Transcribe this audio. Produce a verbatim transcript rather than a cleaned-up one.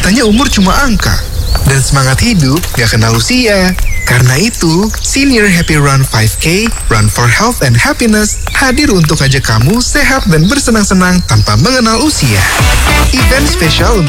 Katanya umur cuma angka. Dan semangat hidup gak kenal usia. Karena itu, Senior Happy Run lima K, Run for Health and Happiness, hadir untuk ajak kamu sehat dan bersenang-senang tanpa mengenal usia. Event spesial untuk